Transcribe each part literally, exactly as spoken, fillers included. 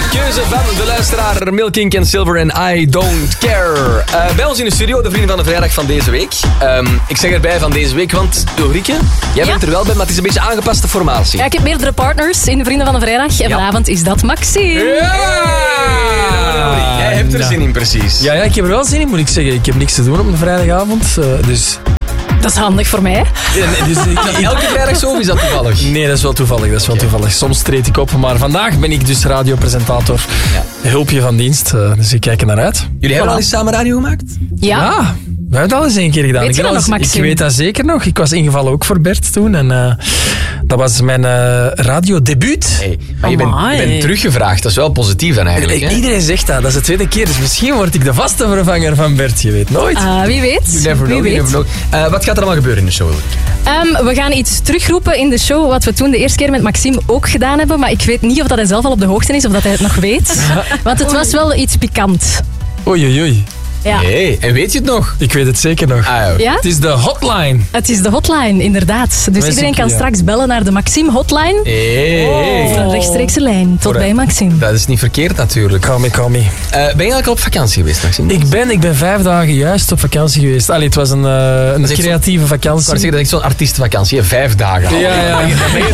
Keuze van de luisteraar Milking and Silver en I Don't Care. Uh, bij ons in de studio, de vrienden van de vrijdag van deze week. Um, ik zeg erbij van deze week, want Ulrike, jij ja. bent er wel bij, maar het is een beetje aangepaste formatie. Ja, ik heb meerdere partners in de vrienden van de vrijdag. En ja. vanavond is dat Maxime. Ja! Jij hebt er zin in, precies. Ja, ja, ik heb er wel zin in, moet ik zeggen. Ik heb niks te doen op een vrijdagavond, uh, dus... Dat is handig voor mij. Ja, nee, dus ik, ik, elke vrijdag zo, of is dat toevallig? Nee, dat is wel toevallig. Dat is wel okay. toevallig. Soms treed ik op, maar vandaag ben ik dus radiopresentator. Ja. Hulpje van dienst, uh, dus ik kijk er naar uit. Jullie hebben al eens samen radio gemaakt? Ja. ja. We hebben het al eens een keer gedaan. Weet je ik, dat nog, eens, Maxime? Ik weet dat zeker nog. Ik was ingevallen ook voor Bert toen. En uh, dat was mijn uh, radiodebuut. Hey, maar je bent, je bent teruggevraagd. Dat is wel positief dan eigenlijk. Hè? Iedereen zegt dat. Dat is de tweede keer. Dus misschien word ik de vaste vervanger van Bert. Je weet nooit. Uh, wie weet. You never know, wie you weet. never know. Uh, wat gaat er allemaal gebeuren in de show? Um, we gaan iets terugroepen in de show. Wat we toen de eerste keer met Maxime ook gedaan hebben. Maar ik weet niet of dat hij zelf al op de hoogte is. Of dat hij het nog weet. Want het was wel iets pikant. Oei, oei, oei. Ja. Hey, en weet je het nog? Ik weet het zeker nog. Ah, ja. Het is de hotline. Het is de hotline, inderdaad. Dus Wij iedereen kan ja. straks bellen naar de Maxime hotline. Hey. Oh. Voor een rechtstreekse lijn tot Voor, bij Maxime. Dat is niet verkeerd natuurlijk. Call me, call me. Uh, ben je eigenlijk al op vakantie geweest, Maxime? Ik ben, ik ben vijf dagen juist op vakantie geweest. Allee, het was een, uh, een creatieve zo, vakantie. Ik wou zeggen, dat is zo'n artiestenvakantie. Vijf dagen al. Ja, ja.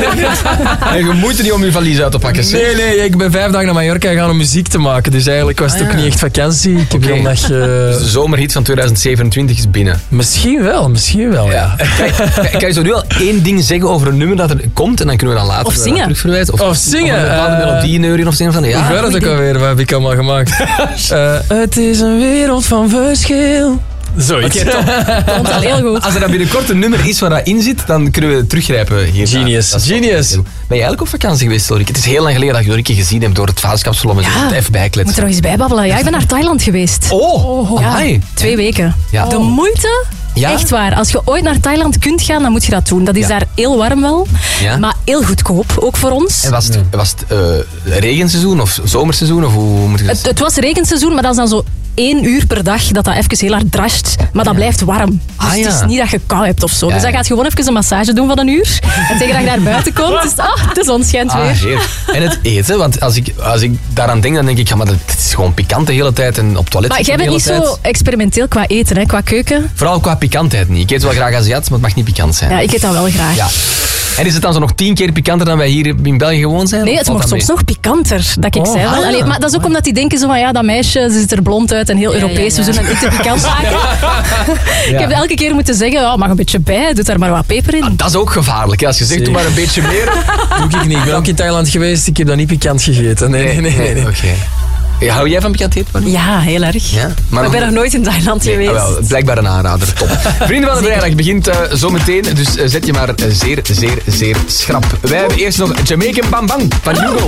En je moet er niet om je valies uit te pakken. Zeg. Nee, nee, ik ben vijf dagen naar Mallorca gegaan om muziek te maken. Dus eigenlijk was het ah, ook ja. niet echt vakantie. Ik heb okay. een dag... Uh... Dus de zomerhit van twintig zevenentwintig is binnen. Misschien wel, misschien wel, ja. ja. Kan, kan je zo nu al één ding zeggen over een nummer dat er komt en dan kunnen we dan later of zingen. terugverwijzen? Of, of zingen. Of een bepaalde uh, melodie neuren of zo van. Ja, hoe gaat het ook alweer? Wat heb ik allemaal gemaakt? uh, het is een wereld van verschil. Zoiets. Okay, top. Komt al heel goed. Als er dan binnenkort een nummer is waar dat in zit, dan kunnen we teruggrijpen hier. Genius. Dat Genius. Ben je eigenlijk op vakantie geweest, Ulrike? Het is heel lang geleden dat je Ulrike gezien hebt door het vaderschapsverlof. En ja. zo. Even bijkletsen. Moet er nog eens bijbabbelen. Ja, ik ben naar Thailand geweest. Oh, oh ja, twee weken. Ja. De moeite... Ja? Echt waar. Als je ooit naar Thailand kunt gaan, dan moet je dat doen. Dat is ja. daar heel warm wel, ja. maar heel goedkoop, ook voor ons. En was het, was het uh, regenseizoen of zomerseizoen? Of hoe moet je dat het, het was regenseizoen, maar dat is dan zo één uur per dag dat dat even heel hard drasht. Maar dat ja. blijft warm. Dus ah, ja. het is niet dat je kou hebt of zo. Ja. Dus dan gaat je gewoon even een massage doen van een uur. En tegen dat je naar buiten komt, is het, ah, de zon schijnt ah, weer. Heer. En het eten, want als ik, als ik daaraan denk, dan denk ik, ja, maar het is gewoon pikant de hele tijd en op toilet. Maar jij bent niet zo experimenteel qua eten, hè, qua keuken. Vooral qua pikantheid niet. Ik eet wel graag Aziatisch, maar het mag niet pikant zijn. Ja, ik eet dat wel graag. Ja. En is het dan zo nog tien keer pikanter dan wij hier in België gewoon zijn? Nee, het mag soms nog pikanter, dat ik oh, zei wel. ah, Allee, maar dat is ook omdat die denken zo van, ja, dat meisje, ze ziet er blond uit en heel ja, Europees, ja, ja. we zullen het niet te pikant maken. Ja. Ik heb elke keer moeten zeggen, oh, mag een beetje bij, doe daar maar wat peper in. Ah, dat is ook gevaarlijk. Hè? Als je zegt, Zeker. doe maar een beetje meer. Doe ik niet. Ik ben ook in Thailand geweest, ik heb dat niet pikant gegeten. Nee, nee, nee. nee, nee. Oké. Okay. Hou jij van pikant eten? Ja, heel erg. Ja? Maar, maar ik ben nog nooit in Thailand nee, geweest. Ah, wel, blijkbaar een aanrader. Top. Vrienden van de Vrijdag begint uh, zo meteen. Dus uh, zet je maar uh, zeer, zeer, zeer schrap. Wij hebben eerst nog Jamaican Bam Bang van Hugo.